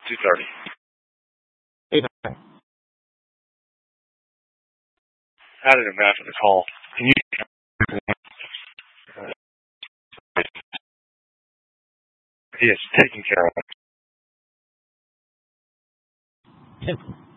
2:30. Hey, I didn't imagine the call. Can you? He is taking care of it.